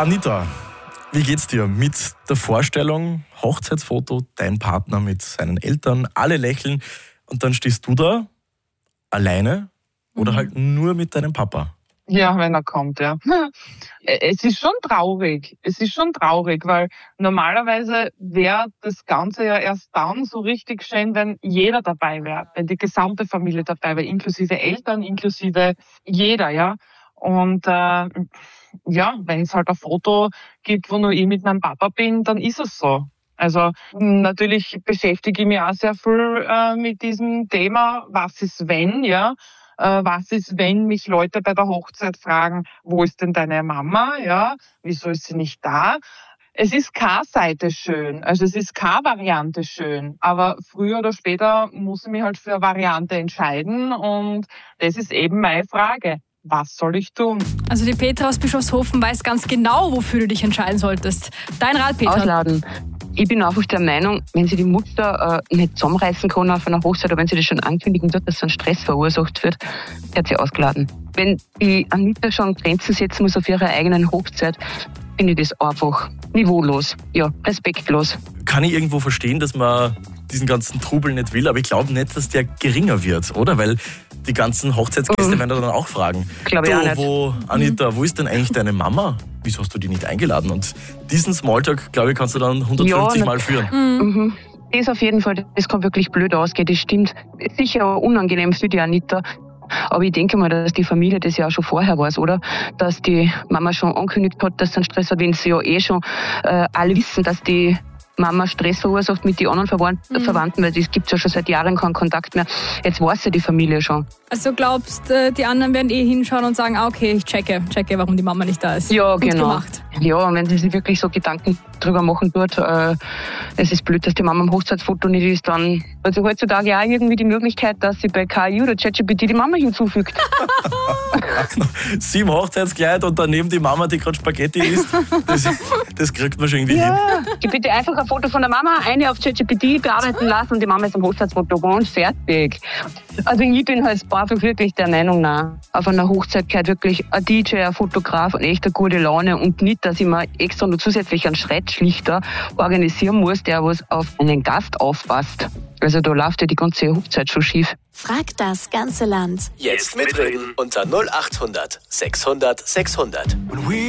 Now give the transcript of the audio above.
Anita, wie geht's dir mit der Vorstellung, Hochzeitsfoto, dein Partner mit seinen Eltern, alle lächeln und dann stehst du da alleine oder halt nur mit deinem Papa? Ja, wenn er kommt, ja. Es ist schon traurig. Weil normalerweise wäre das Ganze ja erst dann so richtig schön, wenn jeder dabei wäre, wenn die gesamte Familie dabei wäre, inklusive Eltern, inklusive jeder, ja. Und wenn es halt ein Foto gibt, wo nur ich mit meinem Papa bin, dann ist es so. Also natürlich beschäftige ich mich auch sehr viel mit diesem Thema, was ist wenn, ja. Was ist, wenn mich Leute bei der Hochzeit fragen, wo ist denn deine Mama, ja, wieso ist sie nicht da? Es ist keine Seite schön, also es ist keine Variante schön, aber früher oder später muss ich mich halt für eine Variante entscheiden und das ist eben meine Frage. Was soll ich tun? Also die Petra aus Bischofshofen weiß ganz genau, wofür du dich entscheiden solltest. Dein Rat, Petra? Ausladen. Ich bin einfach der Meinung, wenn sie die Mutter nicht zusammenreißen kann auf einer Hochzeit, oder wenn sie das schon ankündigen wird, dass so ein Stress verursacht wird, hat sie ausgeladen. Wenn die Anita schon Grenzen setzen muss auf ihrer eigenen Hochzeit, finde ich das einfach niveaulos, ja, respektlos. Kann ich irgendwo verstehen, dass man diesen ganzen Trubel nicht will, aber ich glaube nicht, dass der geringer wird, oder? Weil die ganzen Hochzeitsgäste werden dann auch fragen, glaube ich auch nicht. Anita, wo ist denn eigentlich deine Mama? Wieso hast du die nicht eingeladen? Und diesen Smalltalk, glaube ich, kannst du dann 150 Mal führen. Mhm. Das auf jeden Fall, das kann wirklich blöd ausgehen, das stimmt. Sicher unangenehm für die Anita. Aber ich denke mal, dass die Familie das ja auch schon vorher weiß, oder? Dass die Mama schon angekündigt hat, dass es einen Stress hat, wenn sie ja schon alle wissen, dass die Mama Stress verursacht mit den anderen Verwandten, weil es gibt ja schon seit Jahren keinen Kontakt mehr. Jetzt weiß ja die Familie schon. Also glaubst, die anderen werden hinschauen und sagen, okay, ich checke, warum die Mama nicht da ist. Ja, Gut genau. gemacht. Ja, und wenn sie sich wirklich so Gedanken drüber machen tut, es ist blöd, dass die Mama am Hochzeitsfoto nicht ist, dann hat sie heutzutage auch irgendwie die Möglichkeit, dass sie bei KI oder ChatGPT die Mama hinzufügt. 7 Hochzeitskleid und daneben die Mama, die gerade Spaghetti isst. Das kriegt man schon irgendwie hin. Gib bitte einfach ein Foto von der Mama, eine auf ChatGPT bearbeiten lassen und die Mama ist am Hochzeitsfoto und fertig. Also ich bin halt einfach wirklich der Meinung, auf einer Hochzeit gehört wirklich ein DJ, ein Fotograf und echt eine gute Laune und nicht, dass ich mir extra noch zusätzlich einen Schreitschlichter organisieren muss, der was auf einen Gast aufpasst. Also da läuft ja die ganze Hochzeit schon schief. Frag das ganze Land. Jetzt mitreden unter 0800 600 600.